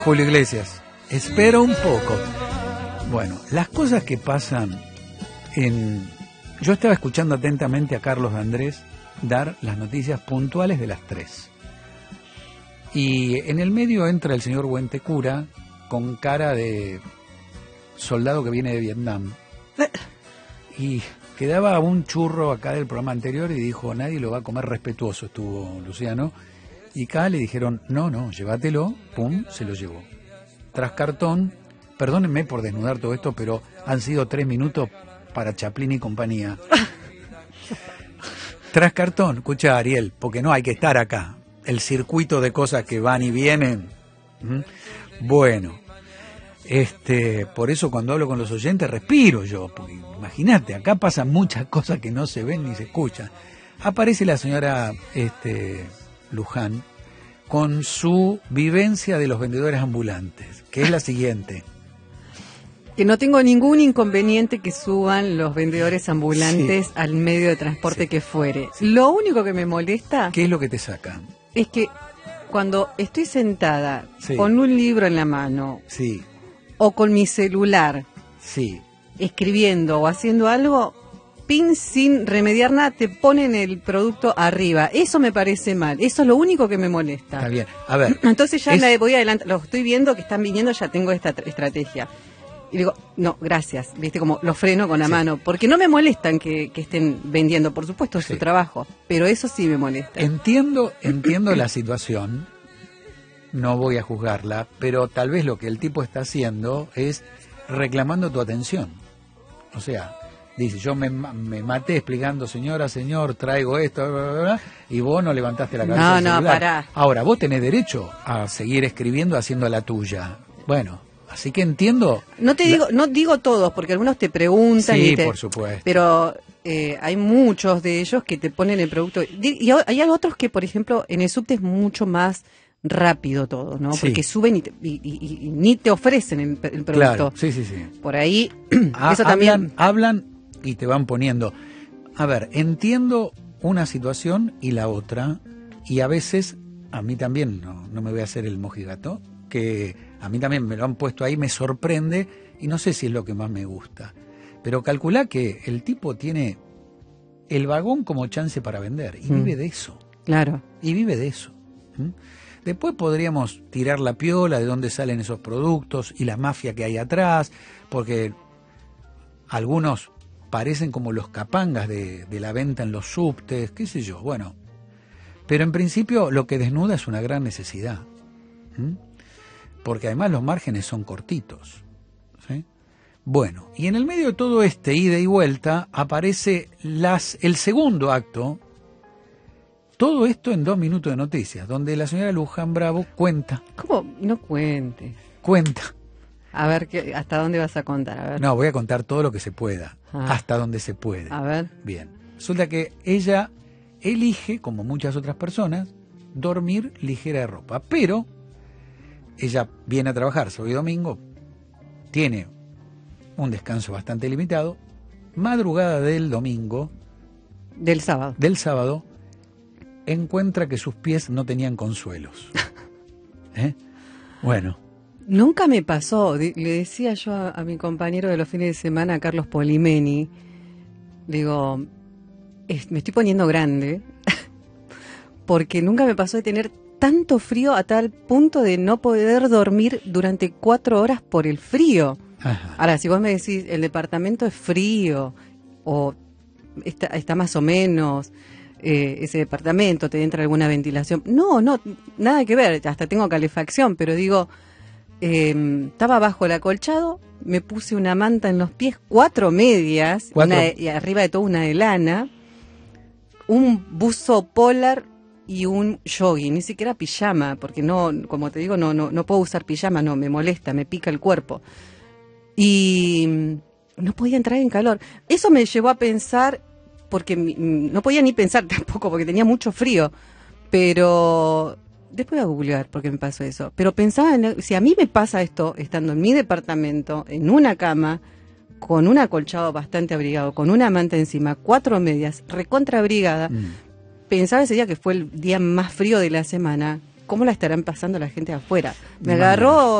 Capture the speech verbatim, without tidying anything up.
Julio Iglesias, espera un poco. Bueno, las cosas que pasan en... Yo estaba escuchando atentamente a Carlos Andrés dar las noticias puntuales de las tres. Y en el medio entra el señor Buentecura con cara de soldado que viene de Vietnam. Y quedaba un churro acá del programa anterior y dijo, nadie lo va a comer respetuoso, estuvo Luciano. Y acá le dijeron, no, no, llévatelo, pum, se lo llevó. Tras cartón, perdónenme por desnudar todo esto, pero han sido tres minutos para Chaplin y compañía. Tras cartón, escucha Ariel, porque no hay que estar acá. El circuito de cosas que van y vienen. ¿Mm? Bueno, este, por eso cuando hablo con los oyentes respiro yo, porque imagínate, acá pasan muchas cosas que no se ven ni se escuchan. Aparece la señora este, Luján con su vivencia de los vendedores ambulantes, que es la siguiente. Que no tengo ningún inconveniente que suban los vendedores ambulantes sí. al medio de transporte sí. que fuere. Sí. Lo único que me molesta... ¿Qué es lo que te sacan? Es que cuando estoy sentada sí. con un libro en la mano sí. o con mi celular sí. escribiendo o haciendo algo, pin sin remediar nada, te ponen el producto arriba. Eso me parece mal. Eso es lo único que me molesta. Está bien. A ver. Entonces ya es... la voy adelante. Lo estoy viendo que están viniendo, ya tengo esta estrategia. Y digo, no, gracias, viste, como lo freno con la sí. mano, porque no me molestan que, que estén vendiendo, por supuesto es sí. su trabajo, pero eso sí me molesta. Entiendo, entiendo la situación, no voy a juzgarla, pero tal vez lo que el tipo está haciendo es reclamando tu atención. O sea, dice, yo me, me maté explicando, señora, señor, traigo esto, bla, bla, bla, y vos no levantaste la cabeza. No, del no, celular. pará. Ahora, vos tenés derecho a seguir escribiendo haciendo la tuya. Bueno. Así que entiendo. No te la... digo, no digo todos, porque algunos te preguntan. Sí, y te... por supuesto. Pero eh, hay muchos de ellos que te ponen el producto. Y hay otros que, por ejemplo, en el subte es mucho más rápido todo, ¿no? Sí. Porque suben y, te, y, y, y ni te ofrecen el, el producto. Claro, sí, sí, sí. Por ahí, ah, eso hablan, también. Hablan y te van poniendo. A ver, entiendo una situación y la otra, y a veces, a mí también, no, no me voy a hacer el mojigato, que a mí también me lo han puesto ahí, me sorprende y no sé si es lo que más me gusta. Pero calculá que el tipo tiene el vagón como chance para vender y mm. vive de eso. Claro. Y vive de eso. ¿Mm? Después podríamos tirar la piola de dónde salen esos productos y la mafia que hay atrás, porque algunos parecen como los capangas de, de la venta en los subtes, qué sé yo, bueno. Pero en principio lo que desnuda es una gran necesidad. ¿Mm? Porque además los márgenes son cortitos, ¿sí? Bueno, y en el medio de todo este ida y vuelta aparece las, el segundo acto, todo esto en dos minutos de noticias, donde la señora Luján Bravo cuenta. ¿Cómo? No cuentes. Cuenta. A ver, ¿qué, ¿hasta dónde vas a contar? A ver. No, voy a contar todo lo que se pueda, ah. hasta donde se puede. A ver. Bien, resulta que ella elige, como muchas otras personas, dormir ligera de ropa, pero... Ella viene a trabajar sábado y domingo, tiene un descanso bastante limitado, madrugada del domingo, del sábado, del sábado, encuentra que sus pies no tenían consuelos. ¿Eh? Bueno. Nunca me pasó, le decía yo a, a mi compañero de los fines de semana, a Carlos Polimeni, digo, es, me estoy poniendo grande, porque nunca me pasó de tener tanto frío a tal punto de no poder dormir durante cuatro horas por el frío. Ajá. Ahora, si vos me decís, el departamento es frío, o está, está más o menos, eh, ese departamento, te entra alguna ventilación. No, no, nada que ver, hasta tengo calefacción, pero digo, eh, estaba bajo el acolchado, me puse una manta en los pies, cuatro medias, ¿Cuatro? Una de, y arriba de todo una de lana, un buzo polar y un jogging, ni siquiera pijama, porque no, como te digo, no, no, no puedo usar pijama, no, me molesta, me pica el cuerpo. Y no podía entrar en calor. Eso me llevó a pensar, porque mi, no podía ni pensar tampoco, porque tenía mucho frío, pero después voy a googlear por qué me pasó eso. Pero pensaba, en, si a mí me pasa esto, estando en mi departamento, en una cama, con un acolchado bastante abrigado, con una manta encima, cuatro medias, recontra abrigada, mm. pensaba ese día que fue el día más frío de la semana ¿cómo la estarán pasando la gente afuera? Me Mal. agarró